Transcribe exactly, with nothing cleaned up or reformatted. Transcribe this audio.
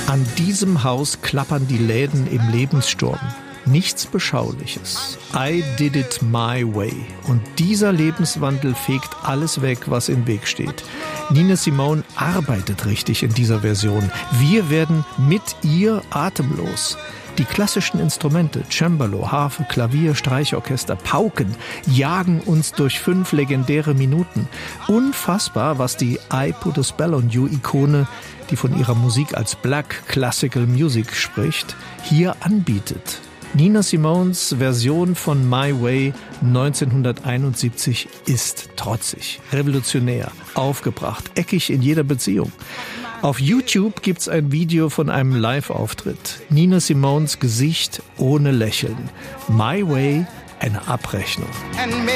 An diesem Haus klappern die Läden im Lebenssturm. Nichts Beschauliches. I did it my way. Und dieser Lebenswandel fegt alles weg, was im Weg steht. Nina Simone arbeitet richtig in dieser Version. Wir werden mit ihr atemlos. Die klassischen Instrumente, Cembalo, Harfe, Klavier, Streichorchester, Pauken, jagen uns durch fünf legendäre Minuten. Unfassbar, was die I Put a Spell on You-Ikone, die von ihrer Musik als Black Classical Music spricht, hier anbietet. Nina Simones Version von My Way neunzehnhunderteinundsiebzig ist trotzig, revolutionär, aufgebracht, eckig in jeder Beziehung. Auf YouTube gibt's ein Video von einem Live-Auftritt. Nina Simones Gesicht ohne Lächeln. My Way, eine Abrechnung.